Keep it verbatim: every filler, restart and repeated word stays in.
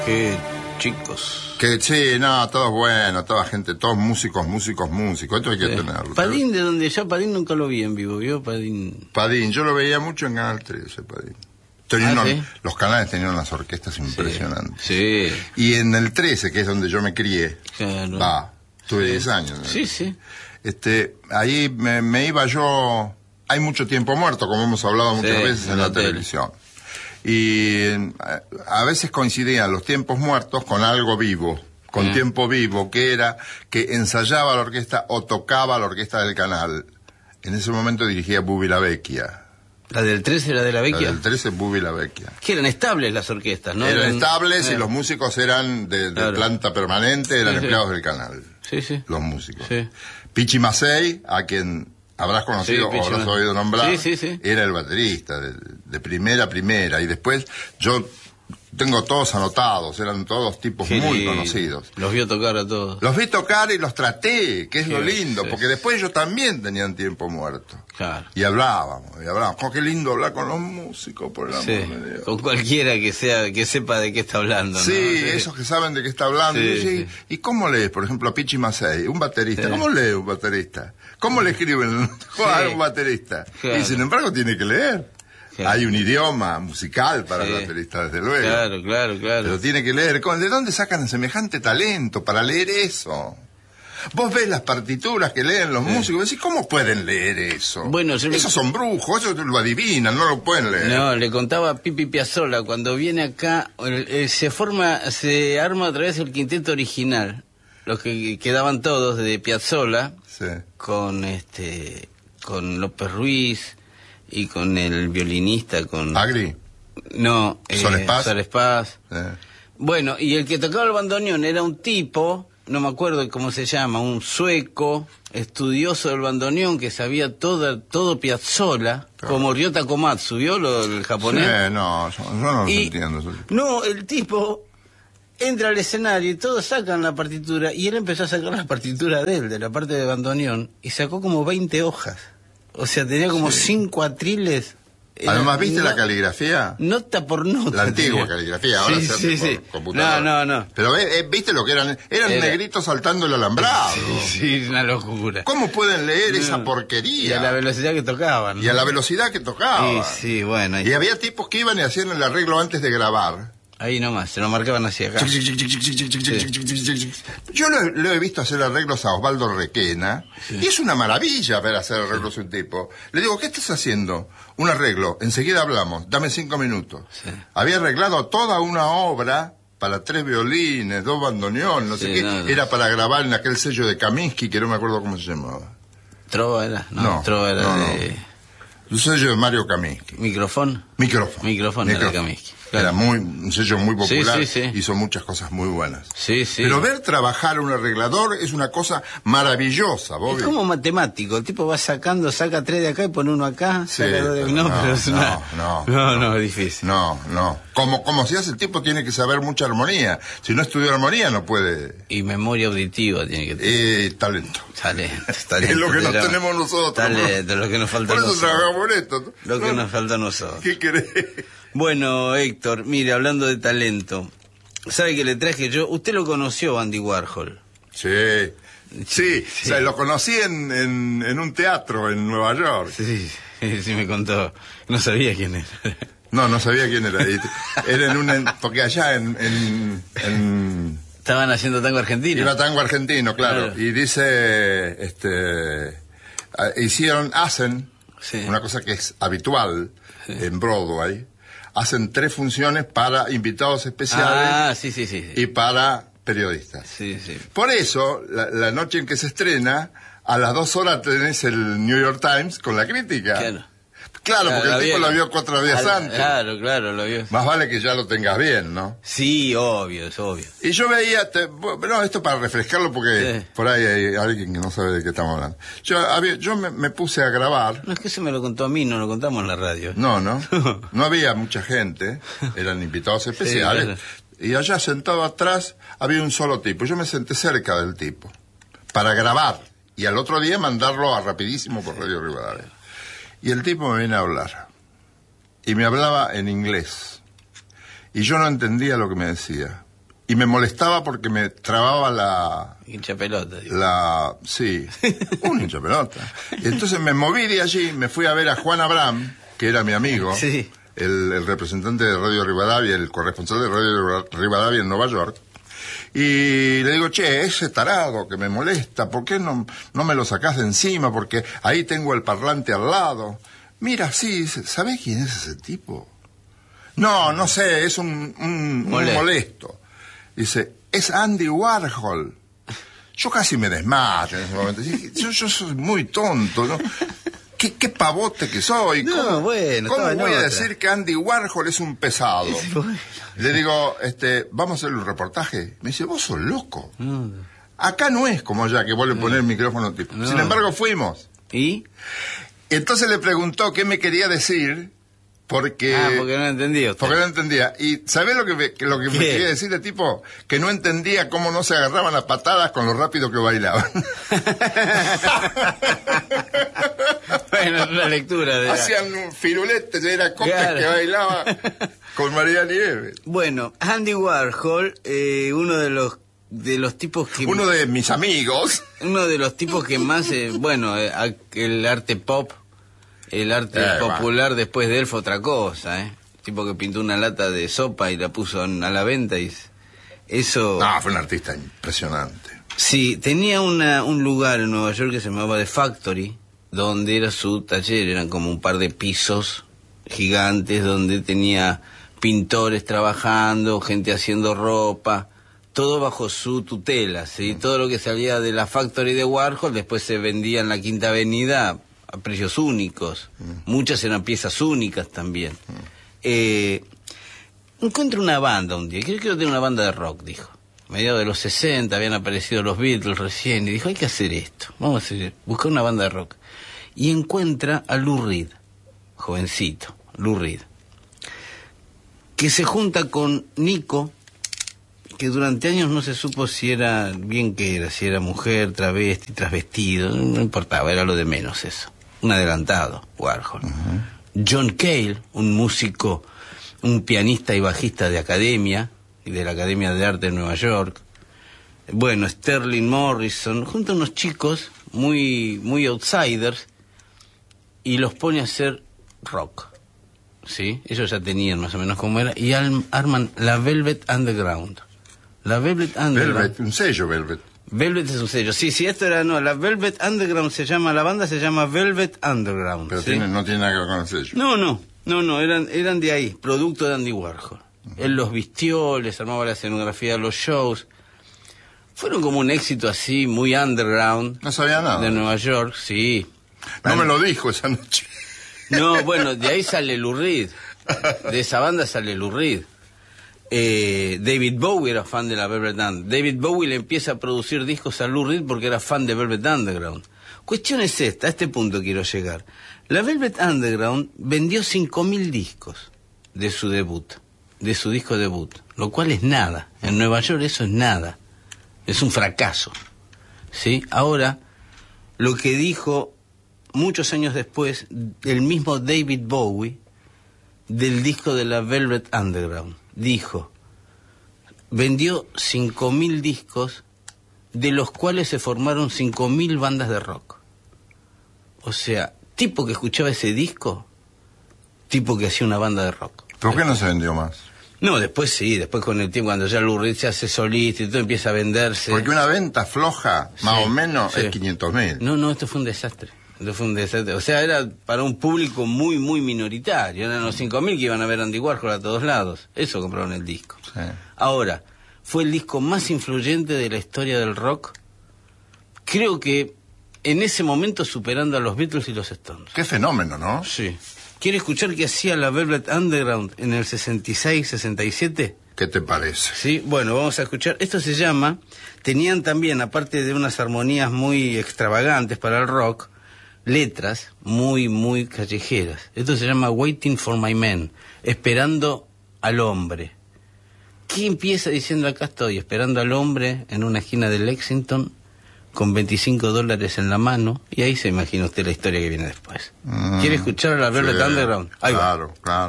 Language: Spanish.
Qué chicos. Que sí, no, todos buenos, toda gente, todos músicos, músicos, músicos. Esto hay que sí. tenerlo. Padín, de donde yo Padín nunca lo vi en vivo, ¿vio? Padín. Padín, yo lo veía mucho en Canal trece, Padín. Tenía Ah, unos, ¿sí? Los canales tenían unas orquestas impresionantes. Sí. sí. Y en el trece, que es donde yo me crié, Claro. va, tuve sí. diez años. ¿no? Sí, sí. Este, ahí me, me iba yo, hay mucho tiempo muerto, como hemos hablado muchas sí, veces en, en la, la televisión. Y a, a veces coincidían los tiempos muertos con algo vivo, con mm. tiempo vivo, que era que ensayaba la orquesta o tocaba la orquesta del canal. En ese momento dirigía Bubi La Vecchia. ¿La del trece era de La Vecchia? La del trece, Bubi La Vecchia. Que eran estables las orquestas, ¿no? Eran, eran estables eh. y los músicicos eran de, de claro. planta permanente, eran sí, empleados sí. del canal. Sí, sí. Los músicos. Sí. Pichi Macei, a quien habrás conocido sí, o habrás Pichi. oído nombrar, sí, sí, sí. era el baterista, de, de primera a primera. Y después yo tengo todos anotados, eran todos tipos sí, muy conocidos. Los vio tocar a todos. Los vi tocar y los traté, que es sí, lo lindo, sí, porque después ellos también tenían tiempo muerto. Claro. Y hablábamos, y hablábamos. Oh, qué lindo hablar con los músicos, por el amor sí, de Dios. con cualquiera que sea, que sepa de qué está hablando, ¿no? Sí, sí. esos que saben de qué está hablando. Sí, y, sí. ¿Y cómo lees, por ejemplo, a Pichi Macei, un baterista? Sí. ¿Cómo lee un baterista? ¿Cómo le escriben sí. a un baterista? Claro. Y sin embargo tiene que leer. Claro. Hay un idioma musical para sí. el baterista, desde luego. Claro, claro, claro. Pero tiene que leer. ¿De dónde sacan semejante talento para leer eso? Vos ves las partituras que leen los sí. músicos y decís, ¿cómo pueden leer eso? Bueno, yo Esos le... son brujos, ellos lo adivinan, no lo pueden leer. No, le contaba a Pipi Piazzolla, cuando viene acá, eh, se forma, se arma otra vez el quinteto original. Los que quedaban todos de Piazzolla, sí. con este, con López Ruiz y con el violinista, con... ¿Agri? No, eh, ¿Soles Paz? Soles Paz. Sí. Bueno, y el que tocaba el bandoneón era un tipo, no me acuerdo cómo se llama, un sueco, estudioso del bandoneón, que sabía todo, todo Piazzolla, claro. como Ryota Komatsu, ¿vio lo, el japonés? Sí, no, yo, yo no lo y, entiendo. Eso. No, el tipo entra al escenario y todos sacan la partitura, y él empezó a sacar la partitura de él, de la parte de bandoneón, y sacó como veinte hojas. O sea, tenía como sí. cinco atriles. Además, ¿viste no, la caligrafía? Nota por nota. La antigua tenía. caligrafía, ahora sí, se hace sí, por sí. computadora. No, no, no. Pero eh, ¿viste lo que eran? Eran Era... negritos saltando el alambrado. Sí, sí, una locura. ¿Cómo pueden leer no. esa porquería? Y a la velocidad que tocaban. ¿no? Y a la velocidad que tocaban. Sí, sí, bueno. Y, y había tipos que iban y hacían el arreglo antes de grabar. Ahí nomás, se lo marcaban hacia acá. Sí. Yo lo, lo he visto hacer arreglos a Osvaldo Requena, sí. y es una maravilla ver hacer arreglos a un tipo. Le digo, ¿qué estás haciendo? Un arreglo, enseguida hablamos, dame cinco minutos. Sí. Había arreglado toda una obra para tres violines, dos bandoneón, no sí, sé qué. No, no. Era para grabar en aquel sello de Kaminsky, que no me acuerdo cómo se llamaba. ¿Trova era? No, no Trova era no, de... No. Un sello de Mario Kaminsky. ¿Micrófono? Micrófono. Micrófono era de Kaminsky. Claro. Era muy, un sello muy popular, sí, sí, sí. hizo muchas cosas muy buenas. Sí, sí. Pero ver trabajar a un arreglador es una cosa maravillosa, Bobby. Es como matemático, el tipo va sacando, saca tres de acá y pone uno acá. Sí, saca dos de... pero no, no, pero es no, una... no, no, no, es difícil. No, no. Como, como si hace el tipo tiene que saber mucha armonía. Si no estudió armonía no puede... Y memoria auditiva tiene que tener. Eh, talento. Talento, talento. Es lo que no tenemos nosotros. Talento, lo que nos falta a nosotros. Por eso trabajamos en esto. Lo no, que nos falta a nosotros. ¿Qué querés? Bueno, Héctor, mire, hablando de talento, ¿sabe que le traje yo? Usted lo conoció, Andy Warhol. Sí, sí, sí. O sea, lo conocí en, en, en un teatro en Nueva York. Sí, sí, sí me contó. No sabía quién era. No, no sabía quién era. Era en un... Porque allá en... en, en Estaban haciendo tango argentino. Era tango argentino, claro. claro. Y dice, este... Hicieron, hacen, sí. una cosa que es habitual sí. en Broadway, hacen tres funciones para invitados especiales ah, sí, sí, sí, sí. y para periodistas. Sí, sí. Por eso, la, la noche en que se estrena, a las dos horas tenés el New York Times con la crítica. Claro. Claro, claro, porque el tipo vio, lo vio cuatro días al, antes. Claro, claro, lo vio. Más vale que ya lo tengas bien, ¿no? Sí, obvio, es obvio. Y yo veía, te, bueno, esto para refrescarlo porque sí. por ahí hay alguien que no sabe de qué estamos hablando. Yo, había, yo me, me puse a grabar. No, es que se me lo contó a mí, no lo contamos en la radio. No, no, no había mucha gente, eran invitados especiales. Sí, claro. Y allá sentado atrás había un solo tipo. Yo me senté cerca del tipo para grabar y al otro día mandarlo a rapidísimo por Radio Rivadavia. Y el tipo me viene a hablar. Y me hablaba en inglés. Y yo no entendía lo que me decía. y me molestaba porque me trababa la... Hincha pelota. Digo. La... Sí, un hincha pelota. Entonces me moví de allí, me fui a ver a Juan Abraham, que era mi amigo, sí. el, el representante de Radio Rivadavia, el corresponsal de Radio Rivadavia en Nueva York, y le digo, che, ese tarado que me molesta, ¿por qué no, no me lo sacás de encima? Porque ahí tengo el parlante al lado. Mira, sí, ¿sabés quién es ese tipo? No, no sé, es un, un, un molesto. Dice, es Andy Warhol. Yo casi me desmayo en ese momento. Yo, yo soy muy tonto, ¿no? ¿Qué, qué pavote que soy? ¿Cómo, no, bueno, ¿cómo voy otra. a decir que Andy Warhol es un pesado? Sí, bueno. Le digo, este, vamos a hacer un reportaje. Me dice, vos sos loco. No. Acá no es como allá, que vos le ponés el micrófono tipo. No. Sin embargo, fuimos. ¿Y? Entonces le preguntó qué me quería decir, porque... Ah, porque no entendía usted. Porque no entendía. ¿Y sabés lo que me, lo que me quería decir el tipo? Que no entendía cómo no se agarraban a patadas con lo rápido que bailaban. Bueno, es la lectura de... Hacían un firulete, era Cope claro. que bailaba con María Nieves. Bueno, Andy Warhol, eh, uno de los de los tipos que... Uno de mis amigos. Uno de los tipos que más, eh, bueno, eh, el arte pop, el arte eh, popular bueno. Después de él fue otra cosa, ¿eh? Tipo que pintó una lata de sopa y la puso a la venta y eso... No, fue un artista impresionante. Sí, tenía una, un lugar en Nueva York que se llamaba The Factory, donde era su taller, eran como un par de pisos gigantes donde tenía pintores trabajando, gente haciendo ropa, todo bajo su tutela, ¿sí? Mm. Todo lo que salía de la Factory de Warhol después se vendía en la Quinta Avenida a precios únicos, mm. muchas eran piezas únicas también. Mm. Eh, encuentro una banda un día, creo que era una banda de rock, dijo. A mediados de los sesenta habían aparecido los Beatles recién y dijo, hay que hacer esto, vamos a hacer, buscar una banda de rock. Y encuentra a Lou Reed, jovencito, Lou Reed, que se junta con Nico, que durante años no se supo si era bien que era, si era mujer, travesti, trasvestido, no importaba, era lo de menos eso. Un adelantado, Warhol. Uh-huh. John Cale, un músico, un pianista y bajista de academia, de la Academia de Arte de Nueva York. Bueno, Sterling Morrison, junto a unos chicos muy, muy outsiders, y los pone a hacer rock. ¿Sí? Ellos ya tenían más o menos cómo era, y arman la Velvet Underground. La Velvet Underground. Velvet, un sello Velvet. Velvet es un sello. Sí, sí, esto era, no, la Velvet Underground se llama, la banda se llama Velvet Underground. Pero ¿sí? tiene, no tiene nada que ver con el sello. No, no, no, no, eran, eran de ahí, producto de Andy Warhol. Uh-huh. Él los vistió, les armaba la escenografía de los shows. Fueron como un éxito así, muy underground. No sabía nada. De Nueva York, sí. No me lo dijo esa noche. No, bueno, de ahí sale Lou Reed. De esa banda sale Lou Reed. Eh, David Bowie era fan de la Velvet Underground. David Bowie le empieza a producir discos a Lou Reed porque era fan de Velvet Underground. Cuestión es esta, a este punto quiero llegar. La Velvet Underground vendió cinco mil discos de su debut, de su disco debut, lo cual es nada. En Nueva York eso es nada. Es un fracaso. ¿Sí? Ahora, lo que dijo muchos años después el mismo David Bowie del disco de la Velvet Underground, dijo, vendió cinco mil discos, de los cuales se formaron cinco mil bandas de rock. O sea, tipo que escuchaba ese disco, tipo que hacía una banda de rock. ¿Por qué no se vendió más? No, después sí, después con el tiempo, cuando ya Lou Reed se hace solista y todo empieza a venderse. Porque una venta floja, más sí, o menos, sí. es quinientos mil. No, no, esto fue un desastre. Esto fue un desastre. O sea, era para un público muy, muy minoritario. Eran los cinco mil que iban a ver Andy Warhol a todos lados. Eso compraron el disco. Sí. Ahora, fue el disco más influyente de la historia del rock. Creo que en ese momento superando a los Beatles y los Stones. Qué fenómeno, ¿no? Sí. ¿Quiere escuchar qué hacía la Velvet Underground en el sesenta y seis, sesenta y siete? ¿Qué te parece? Sí, bueno, vamos a escuchar. Esto se llama, tenían también, aparte de unas armonías muy extravagantes para el rock, letras muy, muy callejeras. Esto se llama Waiting for My Man, esperando al hombre. ¿Qué empieza diciendo acá estoy? Esperando al hombre en una esquina de Lexington, con veinticinco dólares en la mano, y ahí se imagina usted la historia que viene después. Mm, ¿quiere escuchar a la Velvet sí, Underground? Ahí claro, va. claro.